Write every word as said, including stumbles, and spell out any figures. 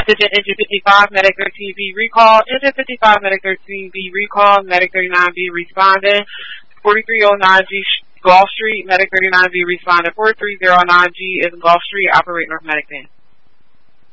Message in Engine fifty-five, Medic thirteen B recall. Engine fifty-five, Medic thirteen B recall. Medic thirty-nine B responding. forty-three oh nine G Gulf Street. Medic thirty-nine B responding. forty-three oh nine G is Gulf Street. Operate North Medic ten.